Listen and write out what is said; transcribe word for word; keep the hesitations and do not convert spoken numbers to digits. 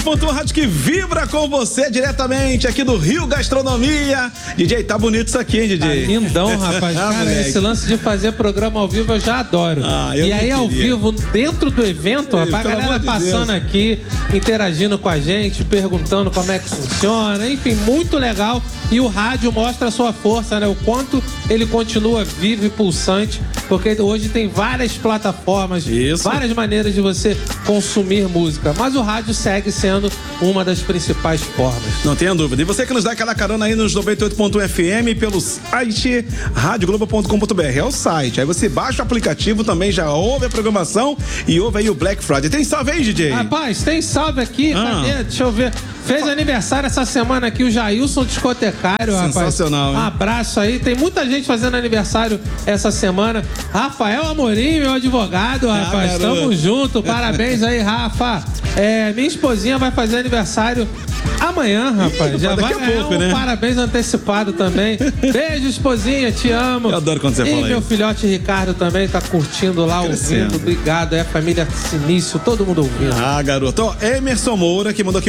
Ponto rádio que vibra com você diretamente aqui do Rio Gastronomia. D J, tá bonito isso aqui, hein, D J? Tá lindão, rapaz. Ah, cara, esse lance de fazer programa ao vivo eu já adoro. Ah, eu e aí, ao vivo, dentro do evento, Ei, rapaz, a galera de passando Deus. aqui, interagindo com a gente, perguntando como é que funciona. Enfim, muito legal. E o rádio mostra a sua força, né? O quanto ele continua vivo e pulsante, porque hoje tem várias plataformas, Isso. várias maneiras de você consumir música. Mas o rádio segue sendo uma das principais formas. Não tenha dúvida. E você que nos dá aquela carona aí nos noventa e oito ponto um F M pelo site rádio globo ponto com ponto b r. É o site. Aí você baixa o aplicativo também, já ouve a programação e ouve aí o Black Friday. Tem salve aí, D J? Rapaz, tem salve aqui, Ah. cadê? Deixa eu ver. Fez aniversário essa semana aqui o Jailson Discotecário, rapaz. Sensacional, hein? Um abraço aí. Tem muita gente fazendo aniversário essa semana. Rafael Amorim, meu advogado, rapaz. garoto. Tamo junto. Parabéns aí, Rafa. É, minha esposinha vai fazer aniversário amanhã, rapaz. Ih, Já daqui vai a ganhar pouco, um né? parabéns antecipado também. Beijo, esposinha. Te amo. Eu adoro quando você e fala meu isso. filhote Ricardo também tá curtindo lá, Crescendo. ouvindo. Obrigado. É a família Sinício, todo mundo ouvindo. Ah, garoto. Ó, Emerson Moura que mandou aqui.